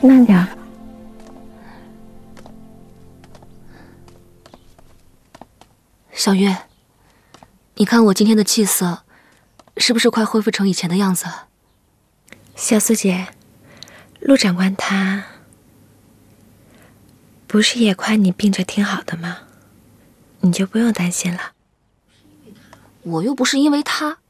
慢点。 小月，你看我今天的气色，是不是快恢复成以前的样子了？ 小苏姐，陆长官他不是也夸你病着挺好的吗？你就不用担心了。 我又不是因为他。